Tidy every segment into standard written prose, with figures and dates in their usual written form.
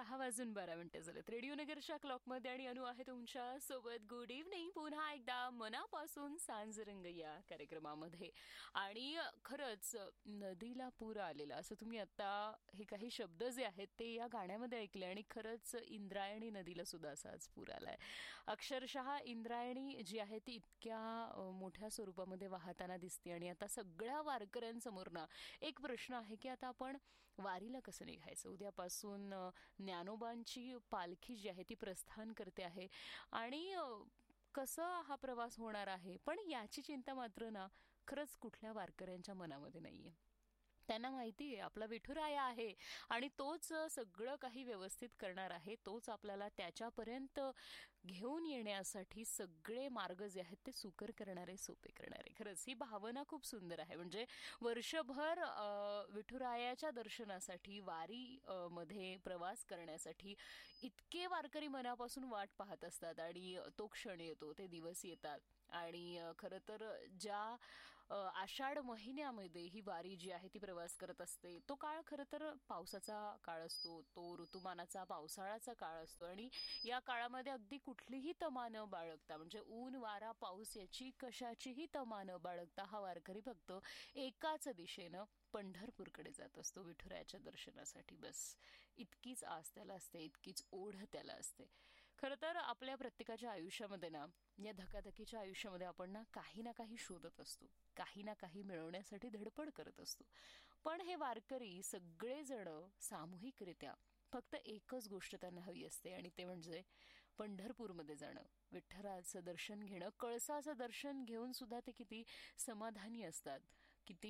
6:12 झालेत रेडिओ नगरच्या क्लॉकमध्ये आणि अनु आहे तुमच्या सोबत. गुड इव्हनिंग पुन्हा एकदा मनापासून सांज रंग या कार्यक्रमामध्ये. आणि खरंच नदीला पूर आलेला असं तुम्ही आता हे काही शब्द जे आहेत ते या गाण्यामध्ये ऐकले आणि खरंच इंद्रायणी नदीला सुद्धा असा आज पूर आलाय. अक्षरशः इंद्रायणी जी आहे ती इतक्या मोठ्या स्वरूपामध्ये वाहताना दिसते आणि आता सगळ्या वारकऱ्यांसमोर ना एक प्रश्न आहे की आता आपण वारीला कसं निघायचं. उद्यापासून ज्ञानोबांची पालखी जी आहे ती प्रस्थान करते आहे आणि कसं हा प्रवास होणार आहे. पण याची चिंता मात्र ना खरंच कुठल्या वारकऱ्यांच्या मनामध्ये नाहीये. त्यांना माहिती आहे आपला विठुराया आहे आणि तोच सगळं काही व्यवस्थित करणार आहे. तोच आपल्याला त्याच्यापर्यंत घेऊन येण्यासाठी सगळे मार्ग जे आहेत ते सुकर करणारे, सोपे करणारे. खरंच ही भावना खूप सुंदर आहे. म्हणजे वर्षभर विठुरायाच्या दर्शनासाठी वारी मध्ये प्रवास करण्यासाठी इतके वारकरी मनापासून वाट पाहत असतात आणि तो क्षण येतो, ते दिवस येतात. आणि खरं तर ज्या आषाढ महिन्यामध्ये ही वारी जी आहे ती प्रवास करत असते तो काळ खरं तर पावसाचा काळ असतो, तो ऋतुमानाचा पावसाळ्याचा काळ असतो. आणि या काळामध्ये अगदी कुठलीही तमा न बाळगता, म्हणजे ऊन वारा पाऊस याची कशाचीही तमा न बाळगता हा वारकरी फक्त एकाच दिशेनं पंढरपूरकडे जात असतो विठुरायाच्या दर्शनासाठी. बस इतकीच आस त्याला असते, इतकीच ओढ त्याला असते. खरं तर आपल्या प्रत्येकाच्या आयुष्यामध्ये ना, या धकाधकीच्या आयुष्यामध्ये आपण ना काही शोधत असतो, काही ना काही मिळवण्यासाठी धडपड करत असतो. पण हे वारकरी सगळेजण सामूहिकरित्या फक्त एकच गोष्ट त्यांना हवी असते आणि ते म्हणजे पंढरपूरमध्ये जाणं, विठ्ठलाचं दर्शन घेणं. कळसाचं दर्शन घेऊन सुद्धा ते किती समाधानी असतात, किती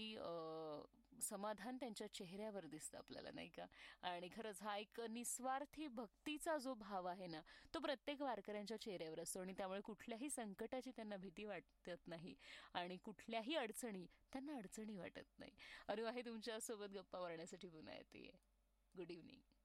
समाधान त्यांच्या चेहऱ्यावर दिसतं आपल्याला, नाही का. आणि खरंच हा एक निस्वार्थी भक्तीचा जो भाव आहे ना तो प्रत्येक वारकऱ्यांच्या चेहऱ्यावर असतो आणि त्यामुळे कुठल्याही संकटाची त्यांना भीती वाटत नाही आणि कुठल्याही अडचणी त्यांना अडचणी वाटत नाही. अरे आहे तुमच्यासोबत गप्पा मारण्यासाठी पुन्हा येते. Good evening.